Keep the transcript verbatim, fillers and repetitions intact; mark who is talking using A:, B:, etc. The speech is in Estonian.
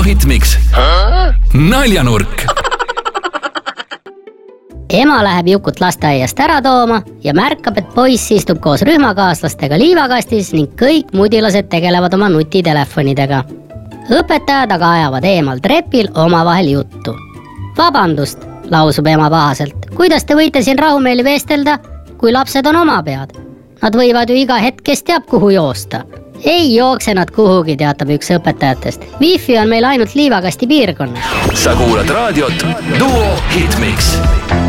A: Hitmix naljanurk.
B: Ema läheb Jukut lasteaiast ära tooma ja märkab, et poiss istub koos rühmakaaslastega liivakastis ning kõik mudilased tegelevad oma nutitelefonidega. Õpetajad aga ajavad eemal trepil omavahel juttu. Vabandust, lausub ema pahaselt. Kuidas te võite siin rahumeeli vestelda, kui lapsed on oma pead? Nad võivad ju iga hetk, kes teab, kuhu joosta. Ei jookse nad kuhugi, teatab üks õpetajatest. Wifi on meil ainult liivakasti piirkonnas.
A: Sa kuulad raadiot Duo Hitmix.